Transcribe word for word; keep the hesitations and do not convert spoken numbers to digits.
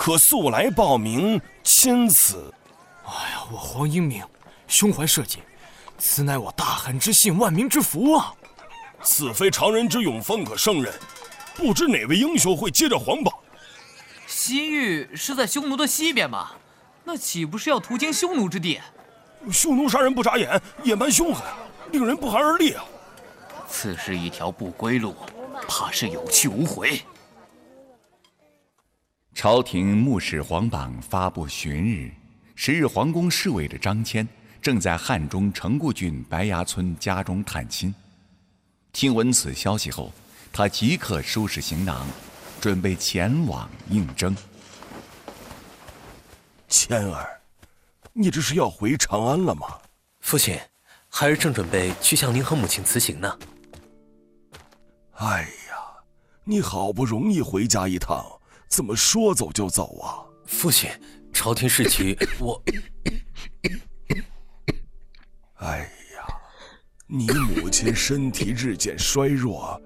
可速来报名，钦此。 哎呀，我黄英明胸怀社稷，此乃我大汉之幸，万民之福啊！ 此非常人之勇方可胜任，不知哪位英雄会接着皇榜？ 西域是在匈奴的西边吗？那岂不是要途经匈奴之地？ 匈奴杀人不眨眼，野蛮凶狠，令人不寒而栗啊！ 此是一条不归路，怕是有去无回。 朝廷目视皇榜发布旬日，时日皇宫侍卫的张骞正在汉中城固郡白崖村家中探亲。听闻此消息后，他即刻收拾行囊，准备前往应征。 谦儿，你这是要回长安了吗？ 父亲，孩儿正准备去向您和母亲辞行呢。 哎呀，你好不容易回家一趟，怎么说走就走啊？ 父亲，朝廷事急，我…… 哎呀，你母亲身体日渐衰弱，